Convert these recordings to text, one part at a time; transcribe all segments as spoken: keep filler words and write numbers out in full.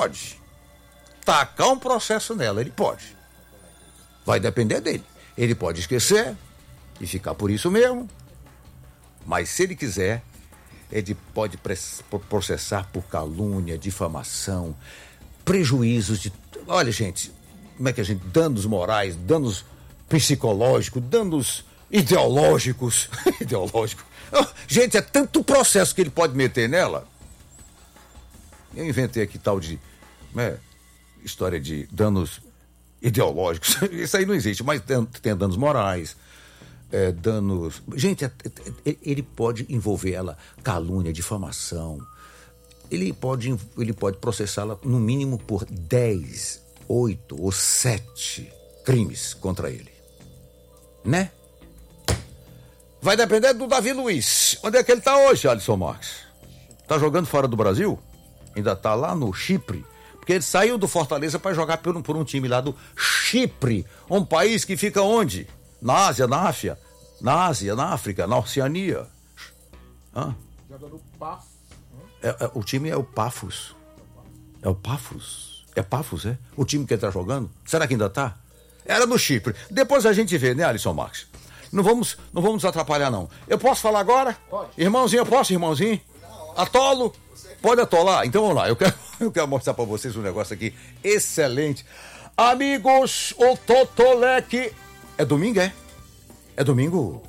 pode tacar um processo nela, ele pode. Vai depender dele. Ele pode esquecer e ficar por isso mesmo, mas se ele quiser, ele pode processar por calúnia, difamação, prejuízos de... Olha, gente, como é que a gente... Danos morais, danos psicológicos, danos ideológicos. Ideológico. Gente, é tanto processo que ele pode meter nela. Eu inventei aqui tal de... Né, história de danos ideológicos. Isso aí não existe, mas tem, tem danos morais, é, danos... Gente, é, é, ele pode envolver ela calúnia, difamação. Ele pode, ele pode processá-la no mínimo por dez, oito ou sete crimes contra ele. Né? Vai depender do Davi Luiz. Onde é que ele está hoje, Alisson Marques? Está jogando fora do Brasil? Ainda está lá no Chipre? Porque ele saiu do Fortaleza para jogar por um, por um time lá do Chipre, um país que fica onde? Na Ásia, na África, na Ásia, na África, na Oceania. Hã? Joga no Paf. É, é, o time é o Pafos. É o Pafos. É Pafos, é? O time que ele está jogando? Será que ainda está? Era no Chipre. Depois a gente vê, né, Alisson Marques? Não vamos, não vamos atrapalhar, não. Eu posso falar agora? Pode. Irmãozinho, eu posso, irmãozinho? Atolo? Pode atolar? Então vamos lá. Eu quero, eu quero mostrar para vocês um negócio aqui excelente. Amigos, o Totolec... É domingo, é? É domingo?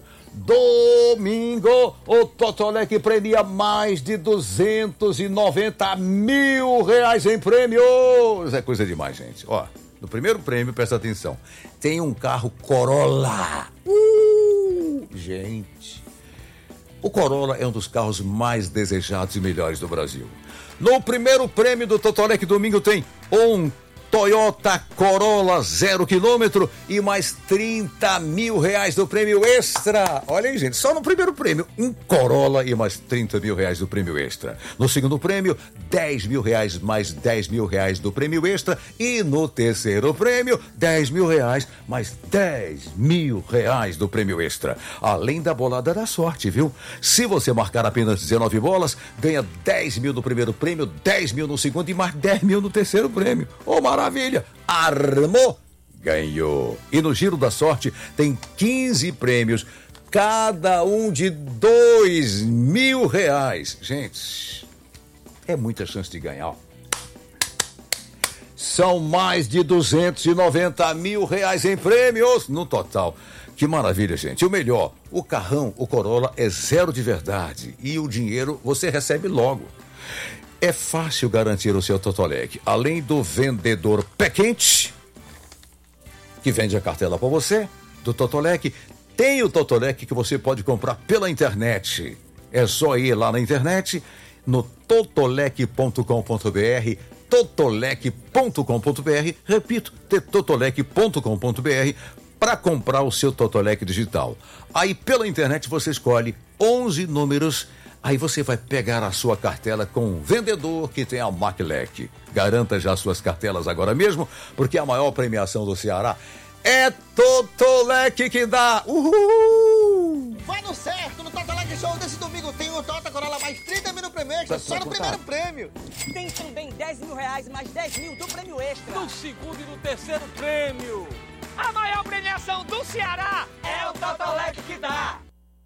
Domingo, o Totolec premia mais de duzentos e noventa mil reais em prêmios. É coisa demais, gente. Ó, no primeiro prêmio, presta atenção, tem um carro Corolla. Uh, gente, o Corolla é um dos carros mais desejados e melhores do Brasil. No primeiro prêmio do Totolec domingo tem um Toyota Corolla zero quilômetro e mais trinta mil reais do prêmio extra. Olha aí, gente, só no primeiro prêmio, um Corolla e mais trinta mil reais do prêmio extra. No segundo prêmio, dez mil reais mais dez mil reais do prêmio extra. E no terceiro prêmio, dez mil reais mais dez mil reais do prêmio extra. Além da bolada da sorte, viu? Se você marcar apenas dezenove bolas, ganha dez mil no primeiro prêmio, dez mil no segundo e mais dez mil no terceiro prêmio. Ô, maravilha! Armou, ganhou. E no Giro da Sorte tem quinze prêmios, cada um de dois mil reais. Gente, é muita chance de ganhar. São mais de duzentos e noventa mil reais em prêmios no total. Que maravilha, gente. O melhor, o carrão, o Corolla é zero de verdade e o dinheiro você recebe logo. É fácil garantir o seu Totolec. Além do vendedor pé quente, que vende a cartela para você, do Totolec, tem o Totolec que você pode comprar pela internet. É só ir lá na internet, no totolec ponto com ponto br, totolec ponto com ponto br, repito, totolec ponto com ponto br, para comprar o seu Totolec digital. Aí pela internet você escolhe onze números. Aí você vai pegar a sua cartela com um vendedor que tem a Maclec. Garanta já suas cartelas agora mesmo, porque a maior premiação do Ceará é Totolec que dá. Uhul! Vai no certo, no Totolec Show desse domingo tem o Toyota Corolla mais trinta mil no prêmio extra, só no primeiro prêmio. Tem também dez mil reais mais dez mil do prêmio extra. No segundo e no terceiro prêmio. A maior premiação do Ceará é o Totolec que dá.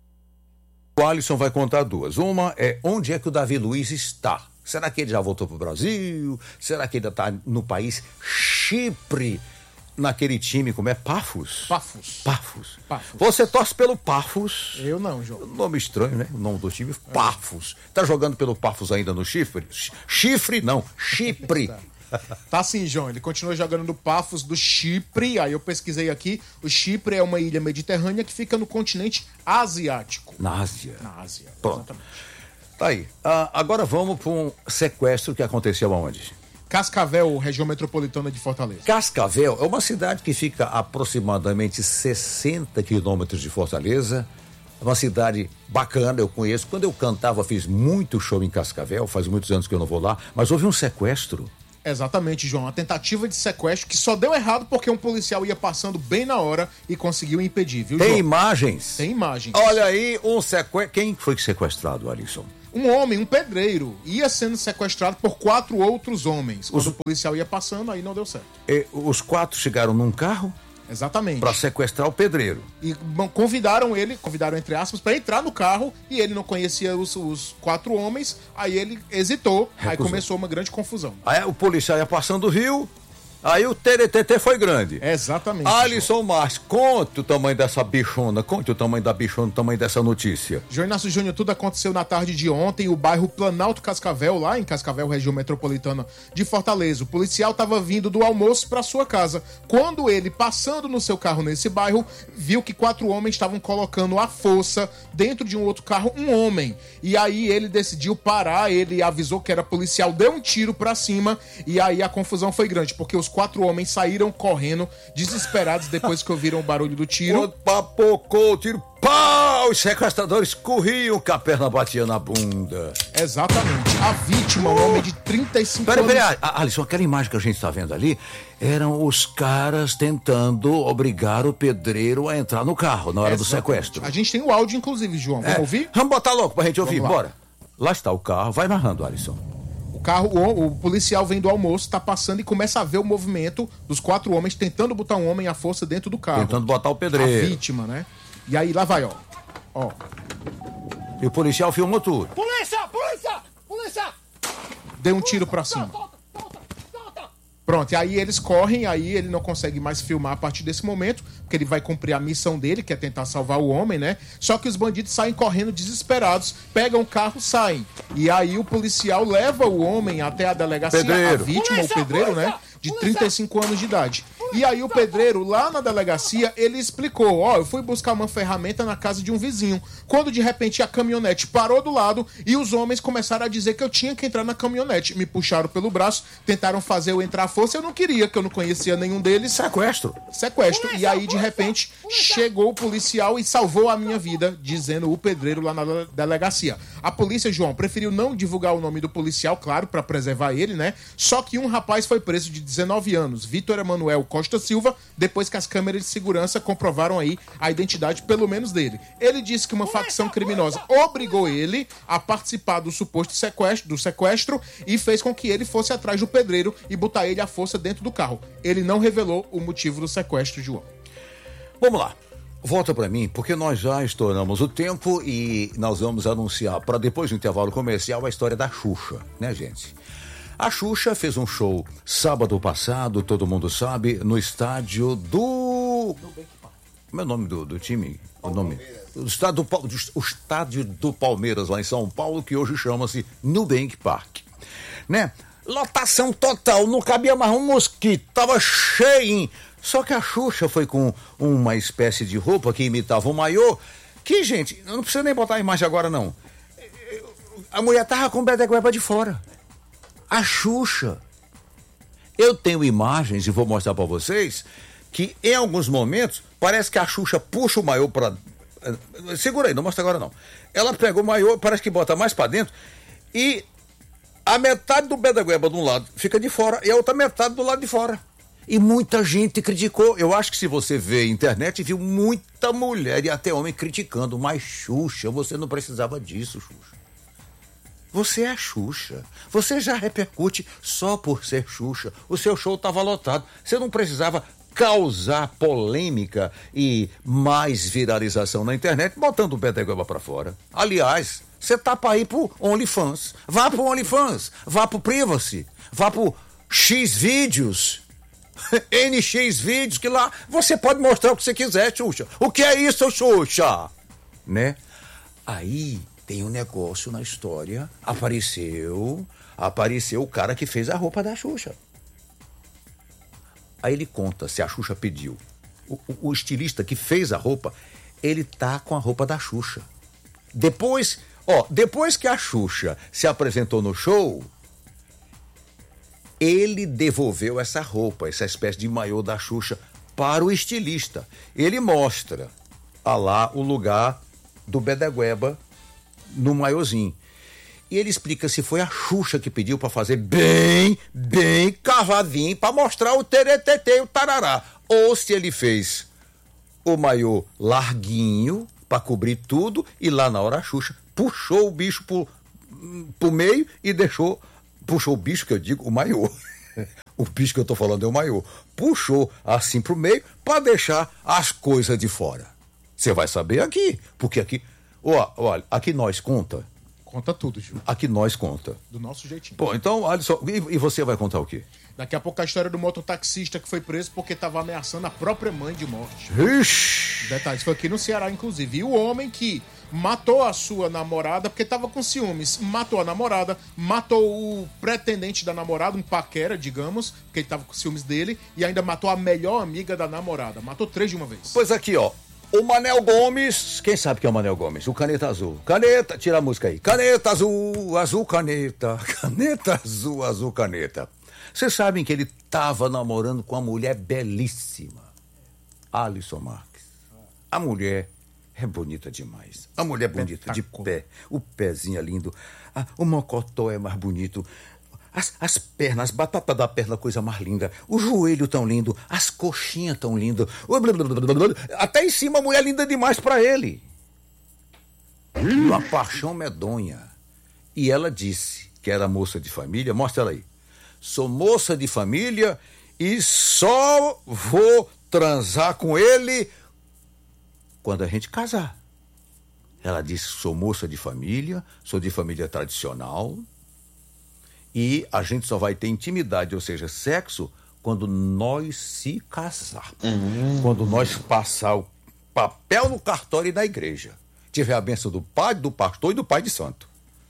O Alisson vai contar duas. Uma é onde é que o Davi Luiz está. Será que ele já voltou para o Brasil? Será que ele está no país Chipre? Naquele time, como é? Pafos? Pafos. Pafos. Pafos. Você torce pelo Pafos? Eu não, João. Nome estranho, né? O nome do time, Pafos. Tá jogando pelo Pafos ainda no Chifre? Chifre não, Chipre. Tá sim, João. Ele continua jogando no Pafos do Chipre. Aí eu pesquisei aqui. O Chipre é uma ilha mediterrânea que fica no continente asiático. Na Ásia. Na Ásia, Pronto. exatamente. Tá aí. Ah, agora vamos para um sequestro que aconteceu aonde? Cascavel, região metropolitana de Fortaleza. Cascavel é uma cidade que fica a aproximadamente sessenta quilômetros de Fortaleza. É uma cidade bacana, eu conheço. Quando eu cantava, fiz muito show em Cascavel. Faz muitos anos que eu não vou lá. Mas houve um sequestro. Exatamente, João. Uma tentativa de sequestro que só deu errado porque um policial ia passando bem na hora e conseguiu impedir, viu, Tem João? imagens? Tem imagens. Olha aí, um sequestro. Quem foi sequestrado, Alisson? Um homem, um pedreiro, ia sendo sequestrado por quatro outros homens. Quando Os... o policial ia passando, aí não deu certo. E os quatro chegaram num carro? Exatamente. Para sequestrar o pedreiro. E bom, convidaram ele, convidaram entre aspas, para entrar no carro e ele não conhecia os, os quatro homens, aí ele hesitou, Recusou. Aí começou uma grande confusão. Aí o policial ia passando o rio, aí o teretetê foi grande. Exatamente. Alisson Marques, conte o tamanho dessa bichona, conte o tamanho da bichona, o tamanho dessa notícia. João Inácio Júnior, tudo aconteceu na tarde de ontem, o bairro Planalto Cascavel, lá em Cascavel, região metropolitana de Fortaleza. O policial estava vindo do almoço para sua casa. Quando ele, passando no seu carro nesse bairro, viu que quatro homens estavam colocando à força dentro de um outro carro um homem. E aí ele decidiu parar, ele avisou que era policial, deu um tiro para cima e aí a confusão foi grande, porque os quatro homens saíram correndo, desesperados, depois que ouviram o barulho do tiro. Quando papocou o tiro, pau! Os sequestradores corriam que a perna batia na bunda. Exatamente. A vítima, um homem de trinta e cinco pera, anos... Peraí, peraí, Alisson, aquela imagem que a gente está vendo ali eram os caras tentando obrigar o pedreiro a entrar no carro na hora Exatamente. do sequestro. A gente tem o áudio, inclusive, João. Vamos é. ouvir? Vamos botar logo pra gente ouvir, Vamos lá. bora. Lá está o carro, vai narrando, Alisson. Carro, o, o policial vem do almoço, tá passando e começa a ver o movimento dos quatro homens tentando botar um homem à força dentro do carro. Tentando botar o pedreiro. A vítima, né? E aí lá vai, ó. Ó. E o policial filmou tudo. Polícia! Polícia! Polícia! Deu um tiro pra cima. Pronto, e aí eles correm, aí ele não consegue mais filmar a partir desse momento, porque ele vai cumprir a missão dele, que é tentar salvar o homem, né? Só que os bandidos saem correndo desesperados, pegam o carro, saem. E aí o policial leva o homem até a delegacia, pedreiro. a vítima, polícia, o pedreiro, polícia, né? De trinta e cinco anos de idade. E aí o pedreiro, lá na delegacia, ele explicou, ó, eu fui buscar uma ferramenta na casa de um vizinho, quando de repente a caminhonete parou do lado e os homens começaram a dizer que eu tinha que entrar na caminhonete. Me puxaram pelo braço, tentaram fazer eu entrar à força, eu não queria, que eu não conhecia nenhum deles. Sequestro. Sequestro. E aí, de repente, chegou o policial e salvou a minha vida, dizendo o pedreiro lá na delegacia. A polícia, João, preferiu não divulgar o nome do policial, claro, pra preservar ele, né? Só que um rapaz foi preso de dezenove anos, Vitor Emanuel Costa Silva, depois que as câmeras de segurança comprovaram aí a identidade, pelo menos dele. Ele disse que uma facção criminosa obrigou ele a participar do suposto sequestro, do sequestro e fez com que ele fosse atrás do pedreiro e botar ele à força dentro do carro. Ele não revelou o motivo do sequestro, João. Vamos lá. Volta para mim, porque nós já estouramos o tempo e nós vamos anunciar para depois do intervalo comercial a história da Xuxa, né, gente? A Xuxa fez um show sábado passado, todo mundo sabe, no estádio do... Como é o nome do, do time? O nome? O estádio do, o estádio do Palmeiras, lá em São Paulo, que hoje chama-se Nubank Park. Né? Lotação total, não cabia mais um mosquito, tava cheio. Só que a Xuxa foi com uma espécie de roupa que imitava o maiô, que, gente, não precisa nem botar a imagem agora, não. A mulher tava com o bedegueba de fora. A Xuxa. Eu tenho imagens, e vou mostrar pra vocês, que em alguns momentos, parece que a Xuxa puxa o maiô pra... Segura aí, não mostra agora não. Ela pega o maiô, parece que bota mais pra dentro, e a metade do bedegueba de um lado fica de fora, e a outra metade do lado de fora. E muita gente criticou. Eu acho que se você vê a internet, viu muita mulher e até homem criticando. Mas Xuxa, você não precisava disso, Xuxa. Você é a Xuxa. Você já repercute só por ser Xuxa. O seu show estava lotado. Você não precisava causar polêmica e mais viralização na internet botando o bedegueba pra fora. Aliás, você tá pra ir pro OnlyFans. Vá pro OnlyFans. Vá pro Privacy. Vá pro Xvideos. N X vídeos, que lá você pode mostrar o que você quiser, Xuxa. O que é isso, Xuxa? Né? Aí tem um negócio na história. Apareceu, apareceu o cara que fez a roupa da Xuxa. Aí ele conta se a Xuxa pediu. O, o, o estilista que fez a roupa, ele tá com a roupa da Xuxa. Depois, ó, depois que a Xuxa se apresentou no show, ele devolveu essa roupa, essa espécie de maiô da Xuxa, para o estilista. Ele mostra a lá o lugar do bedegueba no maiôzinho. E ele explica se foi a Xuxa que pediu para fazer bem, bem cavadinho, para mostrar o teretetê e o tarará. Ou se ele fez o maiô larguinho, para cobrir tudo, e lá na hora a Xuxa puxou o bicho pro, pro meio e deixou, puxou o bicho que eu digo, o maiô. O bicho que eu tô falando é o maiô. Puxou assim pro meio para deixar as coisas de fora. Você vai saber aqui, porque aqui, ó, olha, aqui nós conta. Conta tudo, Gil. Aqui nós conta. Do nosso jeitinho. Pô, então, Alisson, e, e você vai contar o quê? Daqui a pouco a história do mototaxista que foi preso porque estava ameaçando a própria mãe de morte. Ixi. Detalhes, foi aqui no Ceará, inclusive. E o homem que matou a sua namorada porque estava com ciúmes, matou a namorada, matou o pretendente da namorada, um paquera, digamos, porque ele estava com ciúmes dele, e ainda matou a melhor amiga da namorada. Matou três de uma vez. Pois aqui, ó. O Manel Gomes, quem sabe que é o Manel Gomes? O Caneta Azul. Caneta, tira a música aí. Caneta Azul, azul caneta. Caneta Azul, azul caneta. Vocês sabem que ele estava namorando com uma mulher belíssima. Alisson Marques. A mulher é bonita demais. A mulher é bonita de pé. O pezinho é lindo. Ah, o mocotó é mais bonito. As, as pernas, as batatas da perna, coisa mais linda. O joelho tão lindo. As coxinhas tão lindo. Até em cima a mulher linda demais pra ele. Uma paixão medonha. E ela disse que era moça de família. Mostra ela aí. Sou moça de família e só vou transar com ele quando a gente casar. Ela disse, sou moça de família, sou de família tradicional e a gente só vai ter intimidade, ou seja, sexo, quando nós se casar. Uhum. Quando nós passar o papel no cartório e da igreja. Tiver a bênção do padre, do pastor e do pai de santo.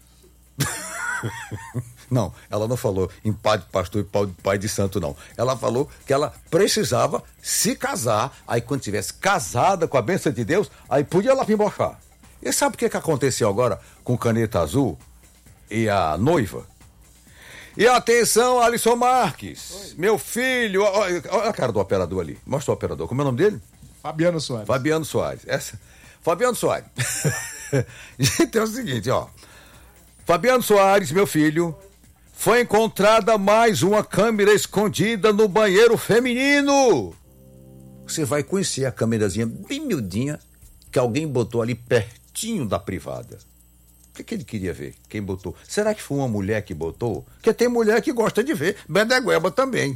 Não, ela não falou em padre, pastor e pai de santo, não. Ela falou que ela precisava se casar, aí quando tivesse casada com a bênção de Deus, aí podia ela pimbochar. E sabe o que, que aconteceu agora com Caneta Azul e a noiva? E atenção, Alisson Marques. Oi. Meu filho, olha, olha a cara do operador ali. Mostra o operador, como é o nome dele? Fabiano Soares. Fabiano Soares. Essa... Fabiano Soares. Gente, é o seguinte, ó. Fabiano Soares, meu filho, foi encontrada mais uma câmera escondida no banheiro feminino. Você vai conhecer a câmerazinha bem miudinha que alguém botou ali pertinho da privada. O que, que ele queria ver? Quem botou? Será que foi uma mulher que botou? Porque tem mulher que gosta de ver. Bedegueba também.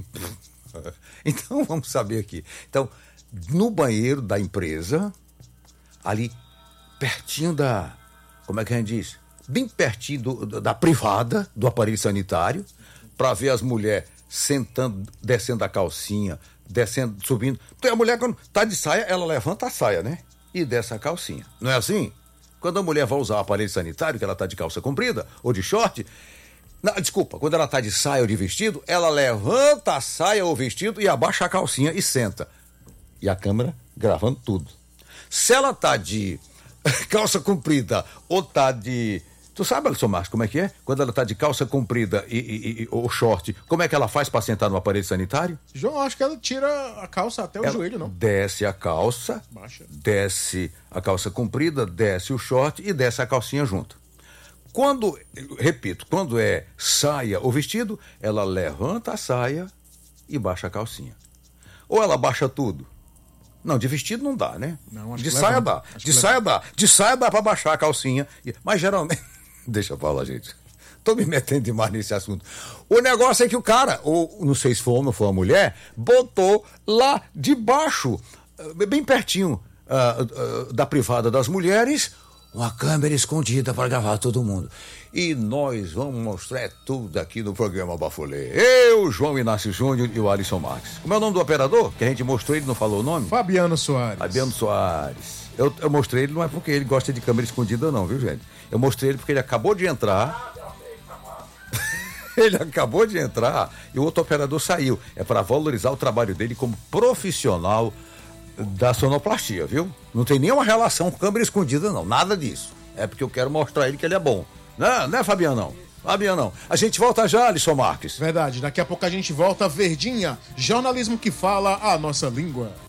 Então, vamos saber aqui. Então, no banheiro da empresa, ali, pertinho da... Como é que a gente diz? Bem pertinho do, da privada, do aparelho sanitário, para ver as mulheres sentando, descendo a calcinha, descendo, subindo. Então, a mulher, quando tá de saia, ela levanta a saia, né? E desce a calcinha. Não é assim? Quando a mulher vai usar o aparelho sanitário, que ela tá de calça comprida ou de short, não, desculpa, quando ela tá de saia ou de vestido, ela levanta a saia ou vestido e abaixa a calcinha e senta. E a câmera gravando tudo. Se ela tá de calça comprida ou tá de... Tu sabe, Alisson Marques, como é que é? Quando ela tá de calça comprida e, e, e, ou short, como é que ela faz para sentar no aparelho sanitário? João, acho que ela tira a calça até o ela joelho, não? Desce a calça, Baixa. desce a calça comprida, desce o short e desce a calcinha junto. Quando, repito, quando é saia ou vestido, ela levanta a saia e baixa a calcinha. Ou ela baixa tudo. Não, de vestido não dá, né? Não, acho de saia levanta. dá, acho de saia levanta. dá. De saia dá para baixar a calcinha. Mas geralmente... Deixa eu falar, gente. Tô me metendo demais nesse assunto. O negócio é que o cara, ou não sei se foi homem ou foi uma mulher, botou lá debaixo, bem pertinho uh, uh, da privada das mulheres, uma câmera escondida para gravar todo mundo. E nós vamos mostrar tudo aqui no programa Bafulê. Eu, João Inácio Júnior e o Alisson Marques. Como é o nome do operador? Que a gente mostrou, ele não falou o nome? Fabiano Soares. Fabiano Soares. Eu, eu mostrei ele, não é porque ele gosta de câmera escondida não, viu, gente? Eu mostrei ele porque ele acabou de entrar. Ele acabou de entrar e o outro operador saiu. É para valorizar o trabalho dele como profissional da sonoplastia, viu? Não tem nenhuma relação com câmera escondida, não. Nada disso. É porque eu quero mostrar a ele que ele é bom. Não, não é, Fabiano, não. Fabiano, não. A gente volta já, Alisson Marques. Verdade. Daqui a pouco a gente volta. Verdinha, jornalismo que fala a nossa língua.